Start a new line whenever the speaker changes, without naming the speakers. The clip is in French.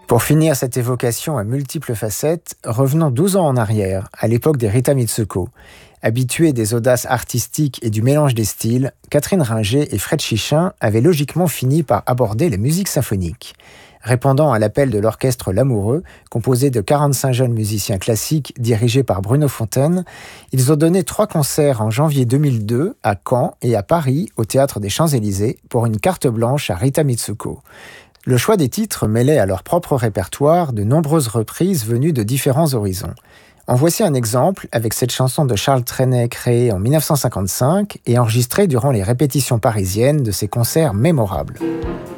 Pour finir cette évocation à multiples facettes, revenons 12 ans en arrière, à l'époque des Rita Mitsuko. Habitués des audaces artistiques et du mélange des styles, Catherine Ringer et Fred Chichin avaient logiquement fini par aborder la musique symphonique. Répondant à l'appel de l'orchestre L'Amoureux, composé de 45 jeunes musiciens classiques dirigés par Bruno Fontaine, ils ont donné 3 concerts en janvier 2002 à Caen et à Paris au Théâtre des Champs-Élysées pour une carte blanche à Rita Mitsuko. Le choix des titres mêlait à leur propre répertoire de nombreuses reprises venues de différents horizons. En voici un exemple avec cette chanson de Charles Trenet créée en 1955 et enregistrée durant les répétitions parisiennes de ces concerts mémorables.